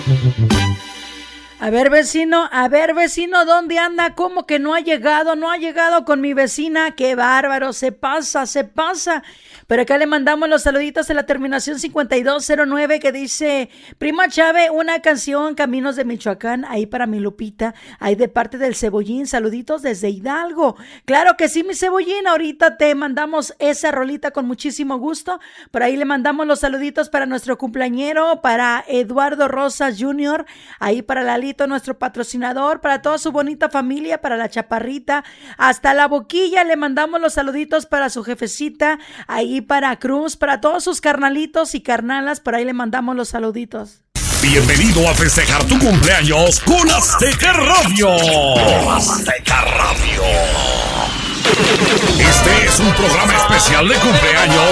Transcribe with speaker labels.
Speaker 1: A ver, vecino, ¿dónde anda? ¿Cómo que no ha llegado? No ha llegado con mi vecina. ¡Qué bárbaro! Se pasa. Pero acá le mandamos los saluditos en la terminación 5209 que dice: Prima Chave, una canción, Caminos de Michoacán, ahí para mi Lupita, ahí de parte del Cebollín, saluditos desde Hidalgo. Claro que sí, mi Cebollín, ahorita te mandamos esa rolita con muchísimo gusto. Por ahí le mandamos los saluditos para nuestro cumpleañero, para Eduardo Rosas Jr., ahí para Lalito, nuestro patrocinador, para toda su bonita familia, para la Chaparrita, hasta La Boquilla le mandamos los saluditos para su jefecita, ahí para Cruz, para todos sus carnalitos y carnalas, por ahí le mandamos los saluditos.
Speaker 2: Bienvenido a festejar tu cumpleaños con Azteca Radio. Azteca Radio. Este es un programa especial de cumpleaños